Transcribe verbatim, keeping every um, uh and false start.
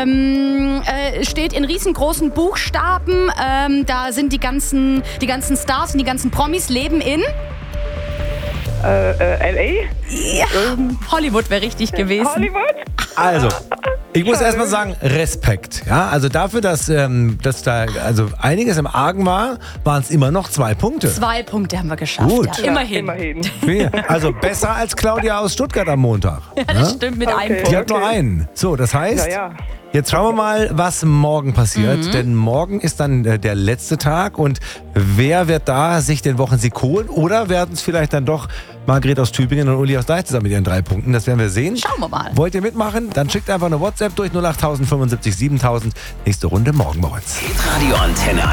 ähm, äh, steht in riesengroßen Buchstaben. Ähm, da sind die ganzen, die ganzen Stars und die ganzen Promis leben in... Äh, äh, L A? Ja, ähm, Hollywood wäre richtig gewesen. Hollywood? Also, ich muss erstmal sagen, Respekt. Ja, also dafür, dass, ähm, dass da also einiges im Argen war, waren es immer noch zwei Punkte. Zwei Punkte haben wir geschafft. Gut. Ja, immerhin. Ja, immerhin. Also besser als Claudia aus Stuttgart am Montag. Ja, das stimmt mit Okay. einem Die Punkt. hat nur einen. So, das heißt, Ja, ja. jetzt schauen wir mal, was morgen passiert. Denn morgen ist dann äh, der letzte Tag. Und wer wird da sich den Wochensieg holen? Oder werden es vielleicht dann doch Margret aus Tübingen und Uli aus Deich zusammen mit ihren drei Punkten? Das werden wir sehen. Schauen wir mal. Wollt ihr mitmachen? Dann schickt einfach eine WhatsApp durch null acht tausend fünfundsiebzig siebentausend. Nächste Runde morgen bei uns. Hitradio Antenne